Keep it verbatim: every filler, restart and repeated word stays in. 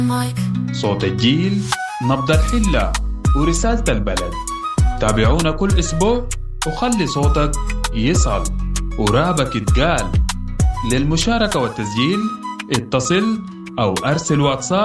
صوت الجيل، نبض الحلة، ورسالة البلد. تابعونا كل أسبوع وخلي صوتك يصل ورابك يتقال. للمشاركة والتسجيل اتصل أو أرسل واتساب